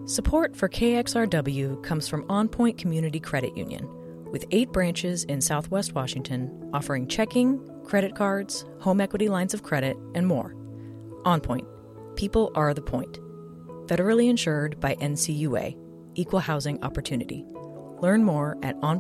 Support for KXRW comes from On Point Community Credit Union, with 8 branches in Southwest Washington offering checking, credit cards, home equity lines of credit, and more. On Point. People are the point. Federally insured by NCUA. Equal Housing Opportunity. Learn more at